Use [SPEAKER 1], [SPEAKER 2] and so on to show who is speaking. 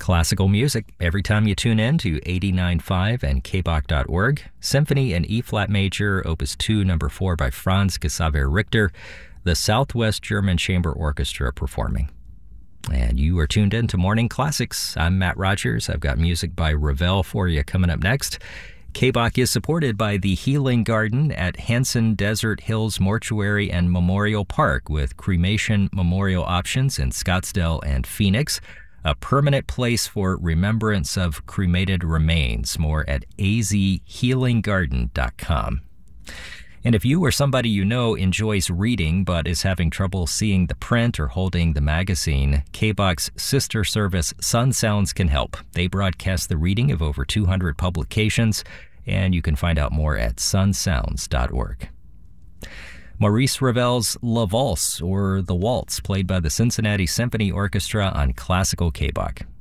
[SPEAKER 1] Classical music every time you tune in to 89.5 and kbach.org. Symphony in E-flat major, Opus 2, number 4 by Franz Xaver Richter, the Southwest German Chamber Orchestra performing. And you are tuned in to Morning Classics. I'm Matt Rogers. I've got music by Ravel for you coming up next. KBach is supported by the Healing Garden at Hanson Desert Hills Mortuary and Memorial Park with cremation memorial options in Scottsdale and Phoenix. A permanent place for remembrance of cremated remains. More at azhealinggarden.com. And if you or somebody you know enjoys reading but is having trouble seeing the print or holding the magazine, KBach's sister service Sun Sounds can help. They broadcast the reading of over 200 publications, and you can find out more at sunsounds.org. Maurice Ravel's La Valse, or The Waltz, played by the Cincinnati Symphony Orchestra on Classical KBach.